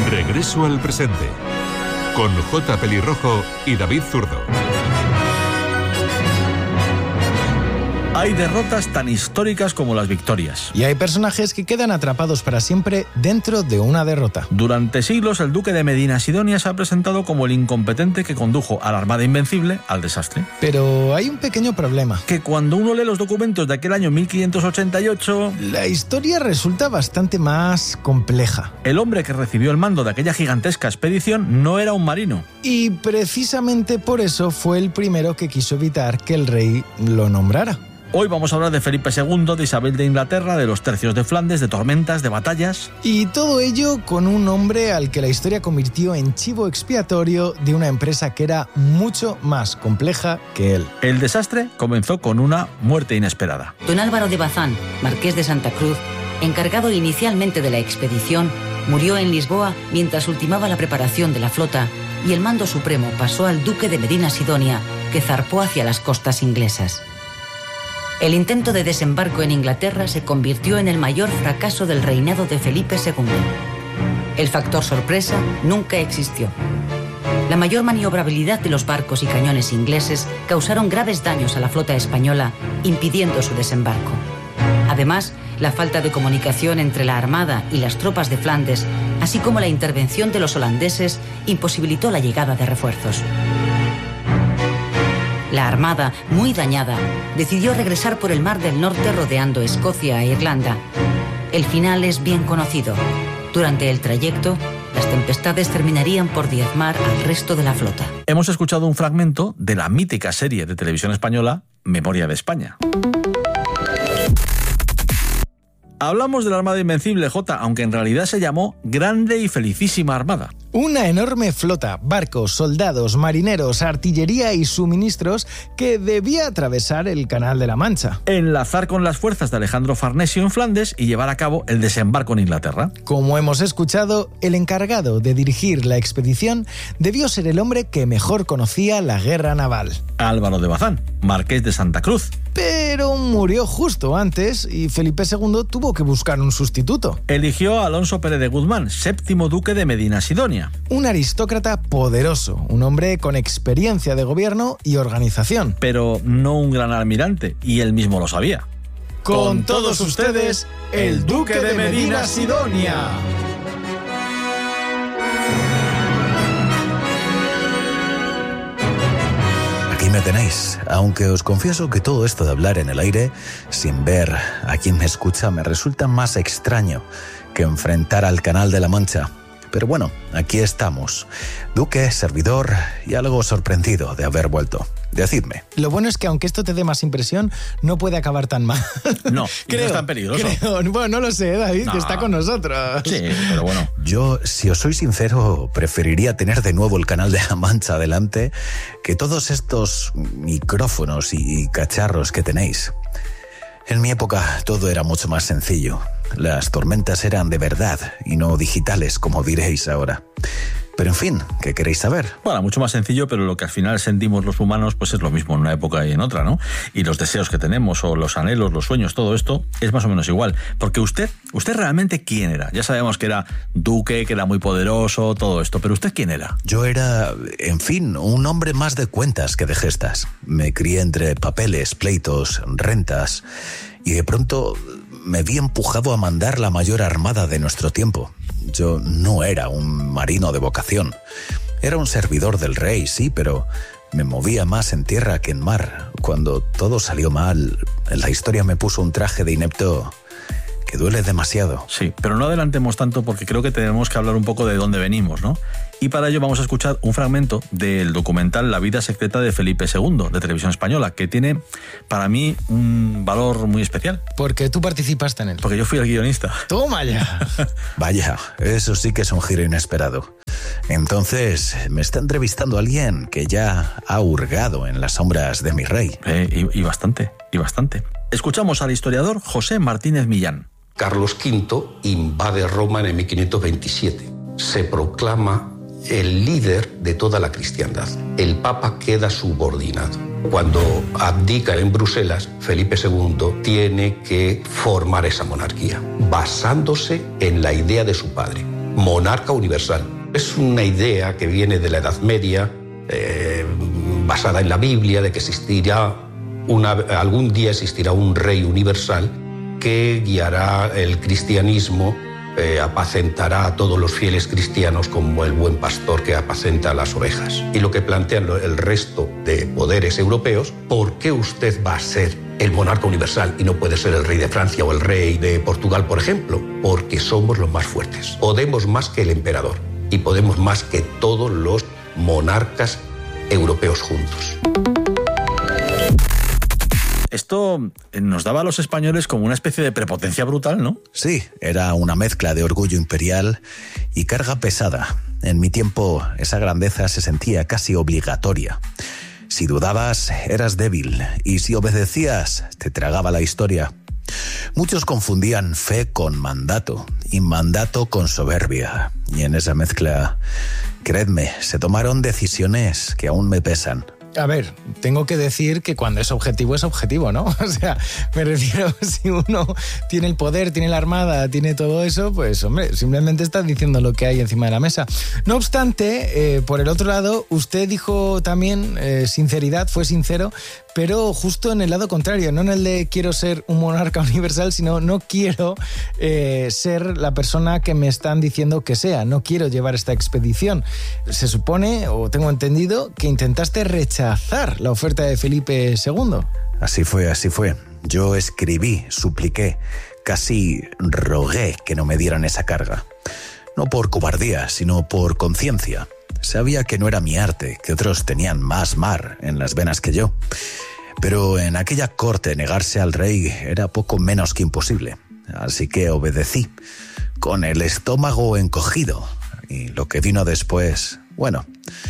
Regreso al presente, con J. Pelirrojo y David Zurdo. Hay derrotas tan históricas como las victorias. Y hay personajes que quedan atrapados para siempre dentro de una derrota. Durante siglos, el duque de Medina Sidonia se ha presentado como el incompetente que condujo a la Armada Invencible al desastre. Pero hay un pequeño problema. Que cuando uno lee los documentos de aquel año 1588... la historia resulta bastante más compleja. El hombre que recibió el mando de aquella gigantesca expedición no era un marino. Y precisamente por eso fue el primero que quiso evitar que el rey lo nombrara. Hoy vamos a hablar de Felipe II, de Isabel de Inglaterra, de los tercios de Flandes, de tormentas, de batallas. Y todo ello con un hombre al que la historia convirtió en chivo expiatorio de una empresa que era mucho más compleja que él. El desastre comenzó con una muerte inesperada. Don Álvaro de Bazán, marqués de Santa Cruz, encargado inicialmente de la expedición, murió en Lisboa mientras ultimaba la preparación de la flota y el mando supremo pasó al duque de Medina Sidonia, que zarpó hacia las costas inglesas. El intento de desembarco en Inglaterra se convirtió en el mayor fracaso del reinado de Felipe II. El factor sorpresa nunca existió. La mayor maniobrabilidad de los barcos y cañones ingleses causaron graves daños a la flota española, impidiendo su desembarco. Además, la falta de comunicación entre la Armada y las tropas de Flandes, así como la intervención de los holandeses, imposibilitó la llegada de refuerzos. La Armada, muy dañada, decidió regresar por el Mar del Norte rodeando Escocia e Irlanda. El final es bien conocido. Durante el trayecto, las tempestades terminarían por diezmar al resto de la flota. Hemos escuchado un fragmento de la mítica serie de televisión española Memoria de España. Hablamos de la Armada Invencible, J, aunque en realidad se llamó Grande y Felicísima Armada. Una enorme flota, barcos, soldados, marineros, artillería y suministros que debía atravesar el Canal de la Mancha. Enlazar con las fuerzas de Alejandro Farnesio en Flandes y llevar a cabo el desembarco en Inglaterra. Como hemos escuchado, el encargado de dirigir la expedición debió ser el hombre que mejor conocía la guerra naval. Álvaro de Bazán, marqués de Santa Cruz. Pero murió justo antes y Felipe II tuvo que buscar un sustituto. Eligió a Alonso Pérez de Guzmán, séptimo duque de Medina Sidonia. Un aristócrata poderoso, un hombre con experiencia de gobierno y organización. Pero no un gran almirante, y él mismo lo sabía. Con todos ustedes, el duque de Medina Sidonia. Aquí me tenéis, aunque os confieso que todo esto de hablar en el aire, sin ver a quien me escucha, me resulta más extraño que enfrentar al Canal de la Mancha. Pero bueno, aquí estamos, duque, servidor y algo sorprendido de haber vuelto. Decidme. Lo bueno es que aunque esto te dé más impresión, no puede acabar tan mal. No, creo, no es tan peligroso. Bueno, no lo sé, David, no, que está con nosotros. Sí, pero bueno. Yo, si os soy sincero, preferiría tener de nuevo el Canal de la Mancha delante que todos estos micrófonos y cacharros que tenéis. En mi época todo era mucho más sencillo. Las tormentas eran de verdad y no digitales, como diréis ahora. Pero en fin, ¿qué queréis saber? Bueno, mucho más sencillo, pero lo que al final sentimos los humanos pues es lo mismo en una época y en otra, ¿no? Y los deseos que tenemos, o los anhelos, los sueños, todo esto es más o menos igual. Porque usted realmente ¿quién era? Ya sabemos que era duque, que era muy poderoso, todo esto, pero ¿usted quién era? Yo era, en fin, un hombre más de cuentas que de gestas. Me crié entre papeles, pleitos, rentas, y de pronto me vi empujado a mandar la mayor armada de nuestro tiempo. Yo no era un marino de vocación. Era un servidor del rey, sí, pero me movía más en tierra que en mar. Cuando todo salió mal, la historia me puso un traje de inepto que duele demasiado. Sí, pero no adelantemos tanto porque creo que tenemos que hablar un poco de dónde venimos, ¿no? Y para ello vamos a escuchar un fragmento del documental La vida secreta de Felipe II, de Televisión Española, que tiene, para mí, un valor muy especial. Porque tú participaste en él. Porque yo fui el guionista. ¡Toma ya! Vaya, eso sí que es un giro inesperado. Entonces, me está entrevistando alguien que ya ha hurgado en las sombras de mi rey. Y bastante. Escuchamos al historiador José Martínez Millán. Carlos V invade Roma en el 1527. Se proclama el líder de toda la cristiandad. El Papa queda subordinado. Cuando abdica en Bruselas, Felipe II tiene que formar esa monarquía, basándose en la idea de su padre. monarca universal. Es una idea que viene de la Edad Media, basada en la Biblia, de que algún día existirá un rey universal que guiará el cristianismo, apacentará a todos los fieles cristianos como el buen pastor que apacenta a las ovejas. Y lo que plantean el resto de poderes europeos, ¿por qué usted va a ser el monarca universal y no puede ser el rey de Francia o el rey de Portugal, por ejemplo? Porque somos los más fuertes. Podemos más que el emperador y podemos más que todos los monarcas europeos juntos. Esto nos daba a los españoles como una especie de prepotencia brutal, ¿no? Sí, era una mezcla de orgullo imperial y carga pesada. En mi tiempo, esa grandeza se sentía casi obligatoria. Si dudabas, eras débil, y si obedecías, te tragaba la historia. Muchos confundían fe con mandato, y mandato con soberbia. Y en esa mezcla, creedme, se tomaron decisiones que aún me pesan. A ver, tengo que decir que cuando es objetivo, ¿no? O sea, me refiero, si uno tiene el poder, tiene la armada, tiene todo eso, pues, hombre, simplemente está diciendo lo que hay encima de la mesa. No obstante, por el otro lado, usted dijo también sinceridad, fue sincero, pero justo en el lado contrario, no en el de quiero ser un monarca universal, sino no quiero ser la persona que me están diciendo que sea, no quiero llevar esta expedición. Se supone, o tengo entendido, que intentaste rechazar la oferta de Felipe II. Así fue. Yo escribí, supliqué, casi rogué que no me dieran esa carga. No por cobardía, sino por conciencia. Sabía que no era mi arte, que otros tenían más mar en las venas que yo. Pero en aquella corte negarse al rey era poco menos que imposible. Así que obedecí, con el estómago encogido. Y lo que vino después, bueno,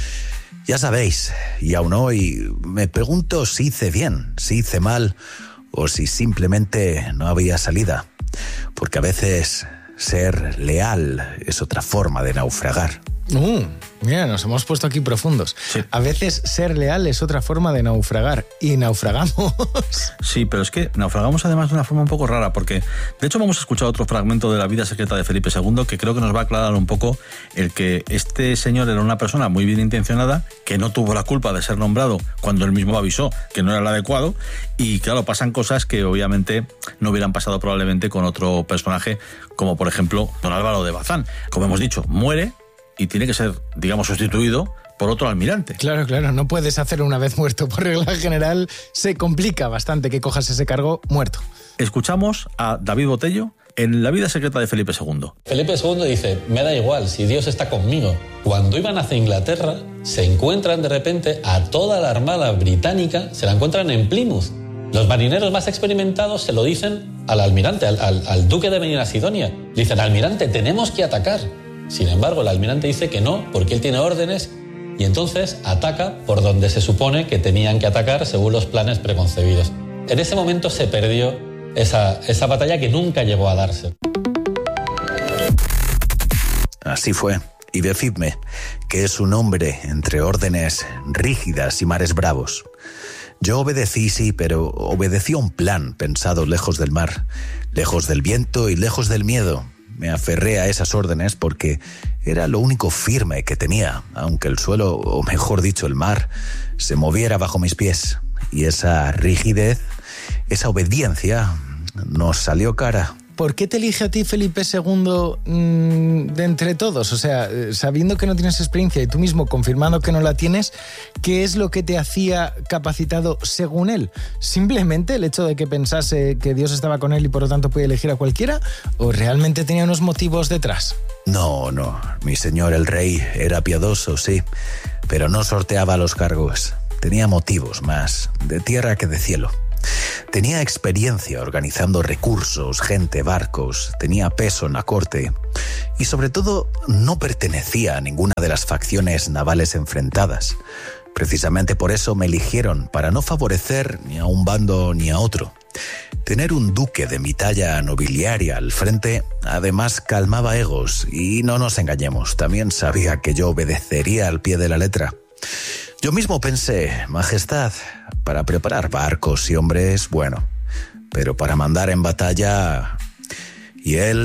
ya sabéis, y aún hoy me pregunto si hice bien, si hice mal, o si simplemente no había salida. Porque a veces ser leal es otra forma de naufragar. Mira, nos hemos puesto aquí profundos. Sí. A veces ser leal es otra forma de naufragar. Y naufragamos. Sí, pero es que naufragamos además de una forma un poco rara, porque de hecho vamos a escuchar otro fragmento de la vida secreta de Felipe II que creo que nos va a aclarar un poco el que este señor era una persona muy bien intencionada, que no tuvo la culpa de ser nombrado cuando él mismo avisó que no era el adecuado, y claro, pasan cosas que obviamente no hubieran pasado probablemente con otro personaje, como por ejemplo don Álvaro de Bazán. Como hemos dicho, muere y tiene que ser, digamos, sustituido por otro almirante. Claro, no puedes hacerlo una vez muerto. Por regla general, se complica bastante que cojas ese cargo muerto. Escuchamos a David Botello en La vida secreta de Felipe II. Felipe II dice, me da igual si Dios está conmigo. Cuando iban hacia Inglaterra, se encuentran de repente a toda la armada británica, se la encuentran en Plymouth. Los marineros más experimentados se lo dicen al almirante, al duque de Medina-Sidonia. Dicen, almirante, tenemos que atacar. Sin embargo, el almirante dice que no, porque él tiene órdenes, y entonces ataca por donde se supone que tenían que atacar según los planes preconcebidos. En ese momento se perdió esa batalla que nunca llegó a darse. Así fue. Y decidme que es un hombre entre órdenes rígidas y mares bravos. Yo obedecí, sí, pero obedecí a un plan pensado lejos del mar, lejos del viento y lejos del miedo. Me aferré a esas órdenes porque era lo único firme que tenía, aunque el suelo, o mejor dicho, el mar, se moviera bajo mis pies. Y esa rigidez, esa obediencia, nos salió cara. ¿Por qué te elige a ti Felipe II de entre todos? O sea, sabiendo que no tienes experiencia y tú mismo confirmando que no la tienes, ¿qué es lo que te hacía capacitado según él? ¿Simplemente el hecho de que pensase que Dios estaba con él y por lo tanto podía elegir a cualquiera? ¿O realmente tenía unos motivos detrás? No, mi señor el rey era piadoso, sí, pero no sorteaba los cargos. Tenía motivos más de tierra que de cielo. Tenía experiencia organizando recursos, gente, barcos, tenía peso en la corte y sobre todo no pertenecía a ninguna de las facciones navales enfrentadas. Precisamente por eso me eligieron, para no favorecer ni a un bando ni a otro. Tener un duque de mi talla nobiliaria al frente además calmaba egos y no nos engañemos, también sabía que yo obedecería al pie de la letra. Yo mismo pensé, majestad, para preparar barcos y hombres, bueno, pero para mandar en batalla... Y él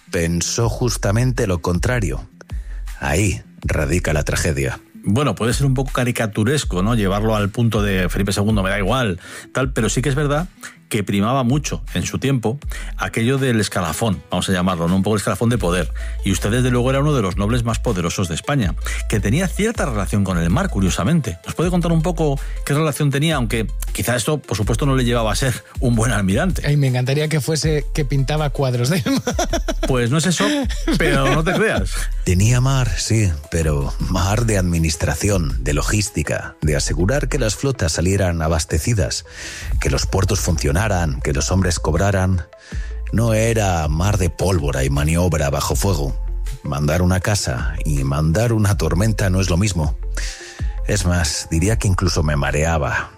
pensó justamente lo contrario. Ahí radica la tragedia. Bueno, puede ser un poco caricaturesco, ¿no? Llevarlo al punto de Felipe II, me da igual, tal, pero sí que es verdad que primaba mucho en su tiempo aquello del escalafón, vamos a llamarlo, ¿no? Un poco el escalafón de poder. Y usted, desde luego, era uno de los nobles más poderosos de España, que tenía cierta relación con el mar, curiosamente. ¿Nos puede contar un poco qué relación tenía? Aunque quizá esto, por supuesto, no le llevaba a ser un buen almirante. Ay, me encantaría que fuese que pintaba cuadros del mar. Pues no es eso, pero no te creas. Tenía mar, sí, pero mar de administración, de logística, de asegurar que las flotas salieran abastecidas, que los puertos funcionaran, que los hombres cobraran. No era mar de pólvora y maniobra bajo fuego. Mandar una casa y mandar una tormenta no es lo mismo. Es más, diría que incluso me mareaba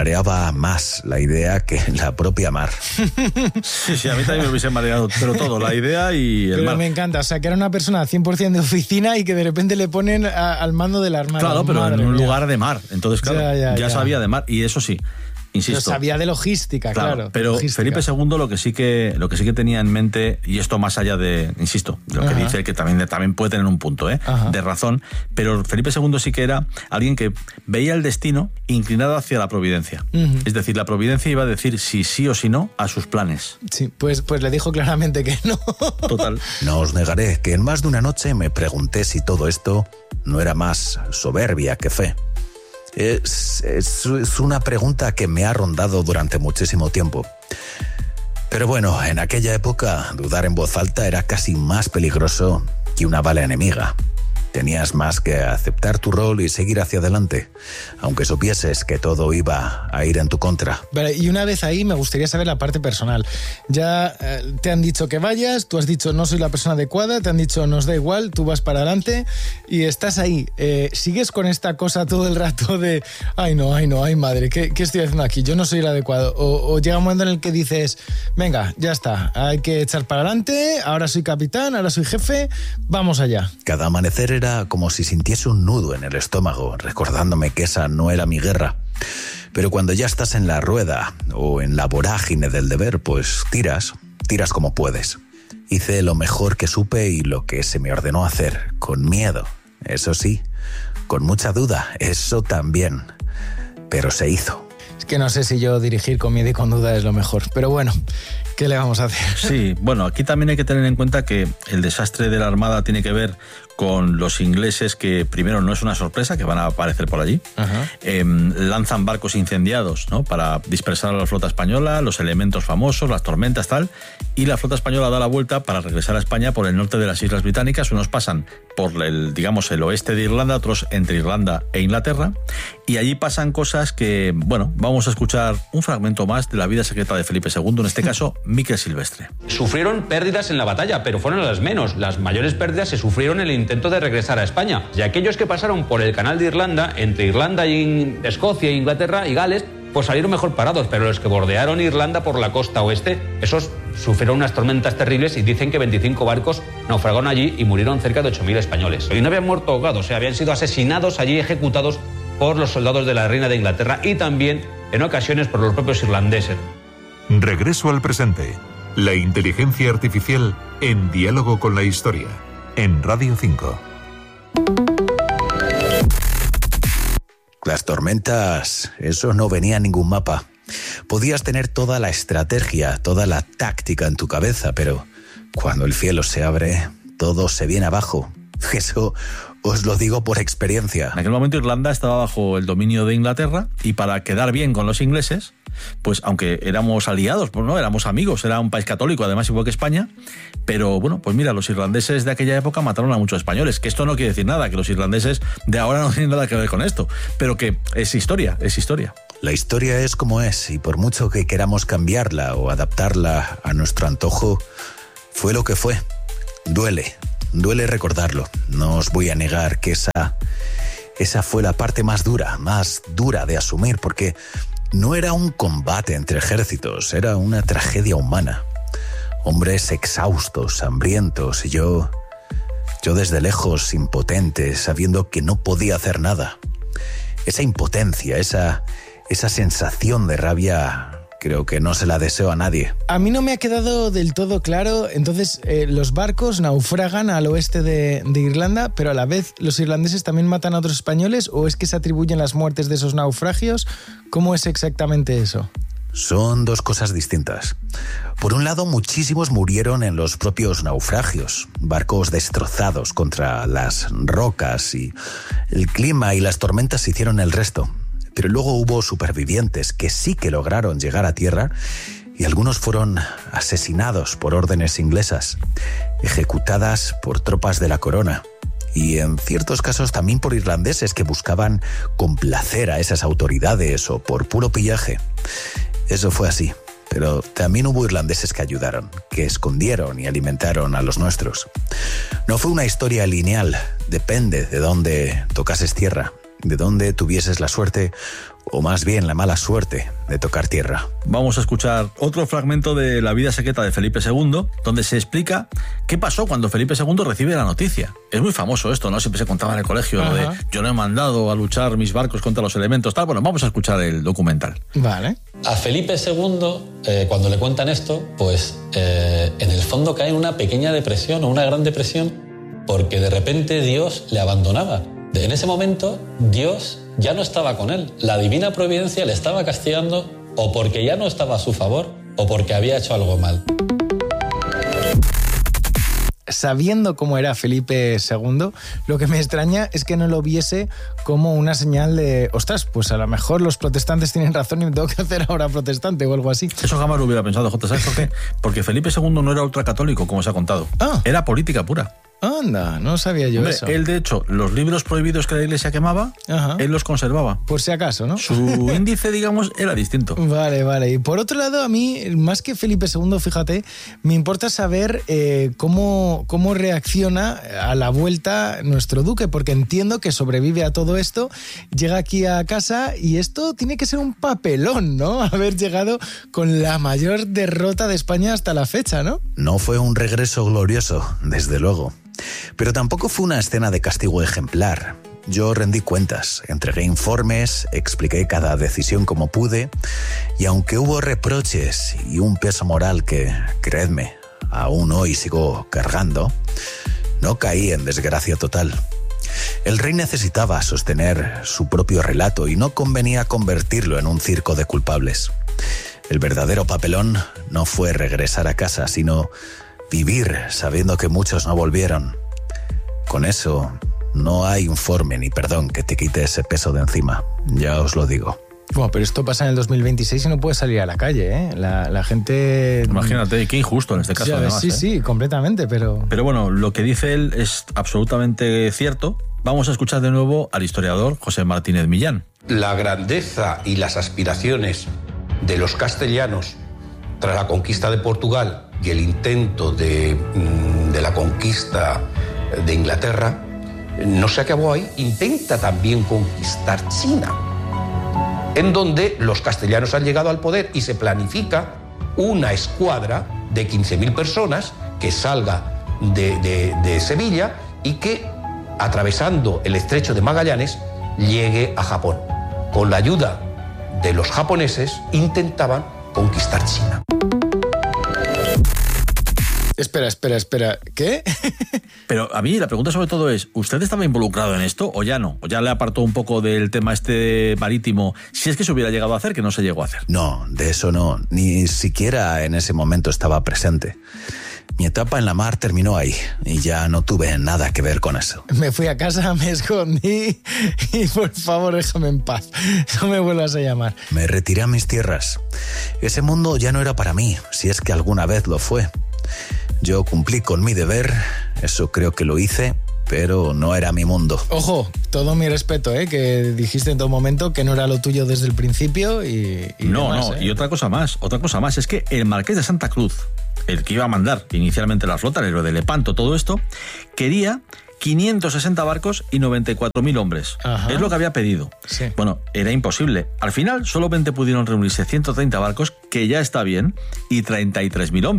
más la idea que la propia mar. Sí, a mí también me hubiese mareado, pero todo, la idea y el mar. Pero me encanta, o sea, que era una persona 100% de oficina y que de repente le ponen al mando de la armada. Claro, pero en un lugar de mar, entonces claro, ya sabía de mar, y eso sí. Insisto. Pero sabía de logística, claro. Pero logística. Felipe II lo que sí que tenía en mente, y esto más allá de, insisto, de lo que dice, que también puede tener un punto de razón, pero Felipe II sí que era alguien que veía el destino inclinado hacia la providencia. Es decir, la providencia iba a decir si sí o si no a sus planes. Sí, pues le dijo claramente que no. Total. No os negaré que en más de una noche me pregunté si todo esto no era más soberbia que fe. Es una pregunta que me ha rondado durante muchísimo tiempo. Pero bueno, en aquella época dudar en voz alta era casi más peligroso que una bala enemiga. Tenías más que aceptar tu rol y seguir hacia adelante, aunque supieses que todo iba a ir en tu contra. Vale, y una vez ahí me gustaría saber la parte personal. Ya te han dicho que vayas, tú has dicho no soy la persona adecuada, te han dicho nos da igual, tú vas para adelante y estás ahí. ¿Sigues con esta cosa todo el rato de ay madre, ¿qué estoy haciendo aquí? Yo no soy el adecuado. O llega un momento en el que dices venga, ya está, hay que echar para adelante, ahora soy capitán, ahora soy jefe, vamos allá. Cada amanecer era como si sintiese un nudo en el estómago, recordándome que esa no era mi guerra. Pero cuando ya estás en la rueda o en la vorágine del deber, pues tiras como puedes. Hice lo mejor que supe y lo que se me ordenó hacer, con miedo, eso sí, con mucha duda, eso también, pero se hizo. Es que no sé si yo dirigir con miedo y con duda es lo mejor, pero bueno, ¿qué le vamos a hacer? Sí, bueno, aquí también hay que tener en cuenta que el desastre de la Armada tiene que ver con los ingleses, que primero no es una sorpresa, que van a aparecer por allí. Lanzan barcos incendiados, ¿no?, para dispersar a la flota española, los elementos famosos, las tormentas, tal, y la flota española da la vuelta para regresar a España por el norte de las Islas Británicas. Unos pasan por el oeste de Irlanda, otros entre Irlanda e Inglaterra, y allí pasan cosas que, bueno, vamos a escuchar un fragmento más de la vida secreta de Felipe II, en este caso, Miquel Silvestre. Sufrieron pérdidas en la batalla, pero fueron las menos. Las mayores pérdidas se sufrieron en el intento de regresar a España. Y aquellos que pasaron por el canal de Irlanda, entre Irlanda y Escocia, Inglaterra y Gales, pues salieron mejor parados, pero los que bordearon Irlanda por la costa oeste, esos sufrieron unas tormentas terribles y dicen que 25 barcos naufragaron allí y murieron cerca de 8.000 españoles. Y no habían muerto ahogados, habían sido asesinados allí, ejecutados por los soldados de la reina de Inglaterra y también, en ocasiones, por los propios irlandeses. Regreso al presente. La inteligencia artificial en diálogo con la historia. En Radio 5. Las tormentas, eso no venía en ningún mapa. Podías tener toda la estrategia, toda la táctica en tu cabeza, pero cuando el cielo se abre, todo se viene abajo. Eso os lo digo por experiencia. En aquel momento Irlanda estaba bajo el dominio de Inglaterra y para quedar bien con los ingleses, pues aunque éramos aliados, pues no, éramos amigos, era un país católico, además igual que España, pero bueno, pues mira, los irlandeses de aquella época mataron a muchos españoles, que esto no quiere decir nada, que los irlandeses de ahora no tienen nada que ver con esto, pero que es historia, es historia. La historia es como es, y por mucho que queramos cambiarla o adaptarla a nuestro antojo, fue lo que fue. Duele recordarlo. No os voy a negar que esa fue la parte más dura de asumir, porque no era un combate entre ejércitos, era una tragedia humana. Hombres exhaustos, hambrientos, y yo desde lejos, impotente, sabiendo que no podía hacer nada. Esa impotencia, esa sensación de rabia creo que no se la deseo a nadie. A mí no me ha quedado del todo claro. Entonces, los barcos naufragan al oeste de Irlanda, pero a la vez los irlandeses también matan a otros españoles, ¿o es que se atribuyen las muertes de esos naufragios? ¿Cómo es exactamente eso? Son dos cosas distintas. Por un lado, muchísimos murieron en los propios naufragios, barcos destrozados contra las rocas, y el clima y las tormentas hicieron el resto. Pero luego hubo supervivientes que sí que lograron llegar a tierra, y algunos fueron asesinados por órdenes inglesas, ejecutadas por tropas de la corona, y en ciertos casos también por irlandeses que buscaban complacer a esas autoridades o por puro pillaje. Eso fue así, pero también hubo irlandeses que ayudaron, que escondieron y alimentaron a los nuestros. No fue una historia lineal, depende de dónde tocases tierra, de dónde tuvieses la suerte, o más bien la mala suerte de tocar tierra. Vamos a escuchar otro fragmento de La vida secreta de Felipe II, donde se explica qué pasó cuando Felipe II recibe la noticia. Es muy famoso esto, ¿no? Siempre se contaba en el colegio, lo de yo no he mandado a luchar mis barcos contra los elementos, tal. Bueno, vamos a escuchar el documental. Vale. A Felipe II, cuando le cuentan esto, pues en el fondo cae en una pequeña depresión o una gran depresión, porque de repente Dios le abandonaba. En ese momento, Dios ya no estaba con él. La divina providencia le estaba castigando o porque ya no estaba a su favor o porque había hecho algo mal. Sabiendo cómo era Felipe II, lo que me extraña es que no lo viese como una señal de, ostras, pues a lo mejor los protestantes tienen razón y me tengo que hacer ahora protestante o algo así. Eso jamás lo hubiera pensado, Jota. ¿Sabes por qué? Porque Felipe II no era ultracatólico, como se ha contado. Era política pura. Anda, no sabía yo eso. Él, de hecho, los libros prohibidos que la Iglesia quemaba, él los conservaba. Por si acaso, ¿no? Su índice, digamos, era distinto. Vale. Y por otro lado, a mí, más que Felipe II, fíjate, me importa saber cómo reacciona a la vuelta nuestro duque, porque entiendo que sobrevive a todo esto, llega aquí a casa y esto tiene que ser un papelón, ¿no? Haber llegado con la mayor derrota de España hasta la fecha, ¿no? No fue un regreso glorioso, desde luego. Pero tampoco fue una escena de castigo ejemplar. Yo rendí cuentas, entregué informes, expliqué cada decisión como pude, y aunque hubo reproches y un peso moral que, creedme, aún hoy sigo cargando, no caí en desgracia total. El rey necesitaba sostener su propio relato y no convenía convertirlo en un circo de culpables. El verdadero papelón no fue regresar a casa, sino vivir sabiendo que muchos no volvieron. Con eso, no hay informe ni perdón que te quite ese peso de encima. Ya os lo digo. Bueno, pero esto pasa en el 2026 y no puedes salir a la calle, ¿eh? La gente... Imagínate, qué injusto en este caso, además. Sí, completamente, pero... Pero bueno, lo que dice él es absolutamente cierto. Vamos a escuchar de nuevo al historiador José Martínez Millán. La grandeza y las aspiraciones de los castellanos tras la conquista de Portugal y el intento de la conquista de Inglaterra no se acabó ahí. Intenta también conquistar China, en donde los castellanos han llegado al poder y se planifica una escuadra de 15.000 personas que salga de Sevilla y que, atravesando el estrecho de Magallanes, llegue a Japón. Con la ayuda de los japoneses intentaban conquistar China. Espera, ¿qué? Pero a mí la pregunta sobre todo es, ¿usted estaba involucrado en esto o ya no? ¿O ya le apartó un poco del tema este marítimo, si es que se hubiera llegado a hacer, que no se llegó a hacer? No, de eso no. Ni siquiera en ese momento estaba presente. Mi etapa en la mar terminó ahí y ya no tuve nada que ver con eso. Me fui a casa, me escondí y por favor déjame en paz. No me vuelvas a llamar. Me retiré a mis tierras. Ese mundo ya no era para mí, si es que alguna vez lo fue. Yo cumplí con mi deber, eso creo que lo hice, pero no era mi mundo. Ojo, todo mi respeto, que dijiste en todo momento que no era lo tuyo desde el principio y demás, y otra cosa más, es que el Marqués de Santa Cruz, el que iba a mandar inicialmente la flota, el héroe de Lepanto, todo esto, quería 560 barcos y 94.000 hombres. Ajá. Es lo que había pedido. Sí. Bueno, era imposible. Al final, solamente pudieron reunirse 130 barcos, que ya está bien, y 33.000 hombres.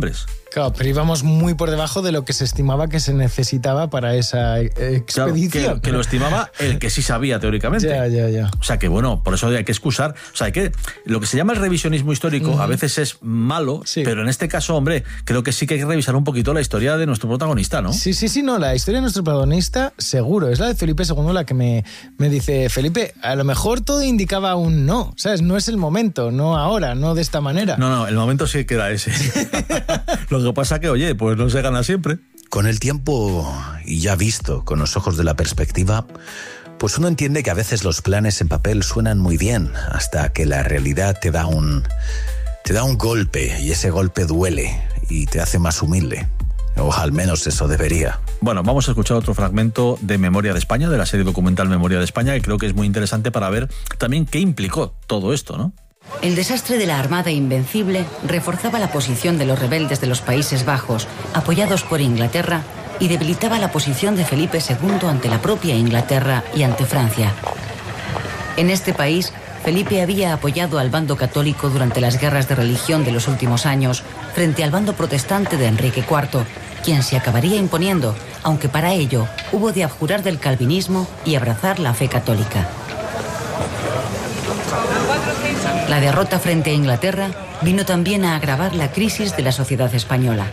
Claro, pero íbamos muy por debajo de lo que se estimaba que se necesitaba para esa expedición. Claro, que lo estimaba el que sí sabía teóricamente. Ya. O sea que bueno, por eso hay que excusar. O sea, lo que se llama el revisionismo histórico a veces es malo, pero en este caso, hombre, creo que sí que hay que revisar un poquito la historia de nuestro protagonista, ¿no? Sí, no, la historia de nuestro protagonista, seguro. Es la de Felipe II la que me dice, Felipe, a lo mejor todo indicaba un no, ¿sabes? No es el momento, no ahora, no de esta manera. No, el momento sí que era ese. Lo que pasa que, oye, pues no se gana siempre. Con el tiempo, y ya visto con los ojos de la perspectiva, pues uno entiende que a veces los planes en papel suenan muy bien, hasta que la realidad te da un golpe, y ese golpe duele y te hace más humilde. O al menos eso debería. Bueno, vamos a escuchar otro fragmento de Memoria de España, de la serie documental Memoria de España, que creo que es muy interesante para ver también qué implicó todo esto, ¿no? El desastre de la Armada Invencible reforzaba la posición de los rebeldes de los Países Bajos, apoyados por Inglaterra, y debilitaba la posición de Felipe II ante la propia Inglaterra y ante Francia. En este país, Felipe había apoyado al bando católico durante las guerras de religión de los últimos años, frente al bando protestante de Enrique IV, quien se acabaría imponiendo, aunque para ello hubo de abjurar del calvinismo y abrazar la fe católica. La derrota frente a Inglaterra vino también a agravar la crisis de la sociedad española.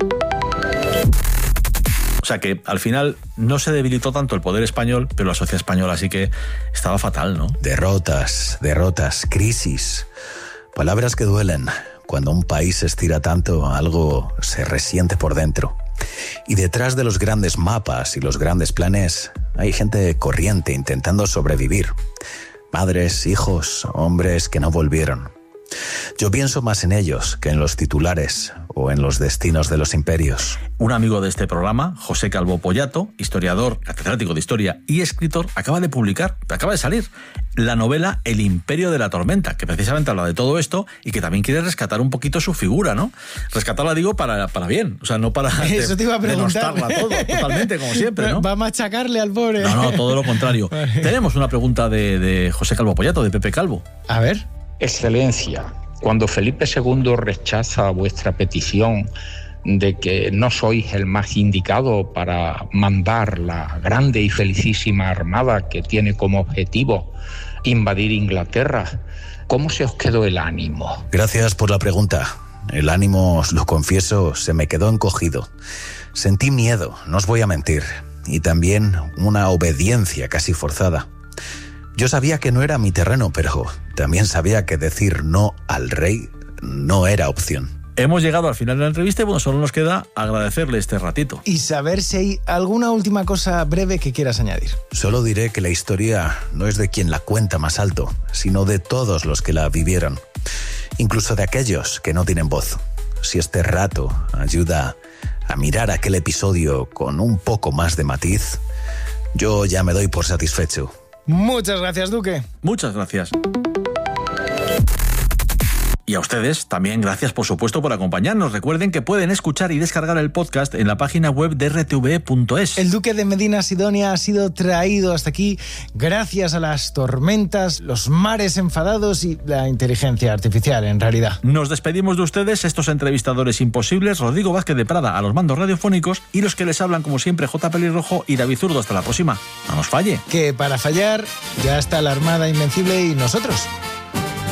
O sea que al final no se debilitó tanto el poder español, pero la sociedad española sí que estaba fatal, ¿no? Derrotas, crisis. Palabras que duelen. Cuando un país se estira tanto, algo se resiente por dentro. Y detrás de los grandes mapas y los grandes planes hay gente corriente intentando sobrevivir. Madres, hijos, hombres que no volvieron. Yo pienso más en ellos que en los titulares o en los destinos de los imperios. Un amigo de este programa, José Calvo Pollato, historiador, catedrático de historia y escritor, acaba de salir la novela El Imperio de la Tormenta, que precisamente habla de todo esto y que también quiere rescatar un poquito su figura, ¿no? Rescatarla, digo, para bien, o sea, no para eso te iba a preguntar. Denostarla todo, totalmente, como siempre, ¿no? Va a machacarle al pobre. No, todo lo contrario. Tenemos una pregunta de José Calvo Pollato, de Pepe Calvo. A ver. Excelencia, cuando Felipe II rechaza vuestra petición de que no sois el más indicado para mandar la grande y felicísima armada que tiene como objetivo invadir Inglaterra, ¿cómo se os quedó el ánimo? Gracias por la pregunta. El ánimo, os lo confieso, se me quedó encogido. Sentí miedo, no os voy a mentir, y también una obediencia casi forzada. Yo sabía que no era mi terreno, pero también sabía que decir no al rey no era opción. Hemos llegado al final de la entrevista y bueno, solo nos queda agradecerle este ratito. Y saber si hay alguna última cosa breve que quieras añadir. Solo diré que la historia no es de quien la cuenta más alto, sino de todos los que la vivieron, incluso de aquellos que no tienen voz. Si este rato ayuda a mirar aquel episodio con un poco más de matiz, yo ya me doy por satisfecho. Muchas gracias, Duque. Muchas gracias. Y a ustedes también gracias, por supuesto, por acompañarnos. Recuerden que pueden escuchar y descargar el podcast en la página web de rtve.es. El Duque de Medina Sidonia ha sido traído hasta aquí gracias a las tormentas, los mares enfadados y la inteligencia artificial, en realidad. Nos despedimos de ustedes, estos entrevistadores imposibles, Rodrigo Vázquez de Prada a los mandos radiofónicos y los que les hablan, como siempre, J. Pelirrojo y David Zurdo. Hasta la próxima. No nos falle. Que para fallar ya está la Armada Invencible y nosotros.